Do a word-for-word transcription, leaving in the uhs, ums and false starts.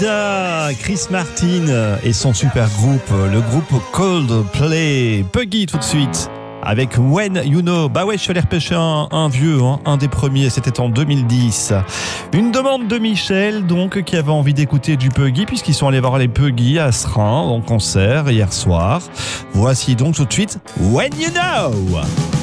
Chris Martin et son super groupe, le groupe Coldplay. Puggy tout de suite avec When You Know. Bah ouais, je suis allé repêcher un, un vieux, hein, un des premiers, c'était en deux mille dix. Une demande de Michel, donc, qui avait envie d'écouter du Puggy, puisqu'ils sont allés voir les Puggy à Seraing, en concert, hier soir. Voici donc tout de suite When You Know.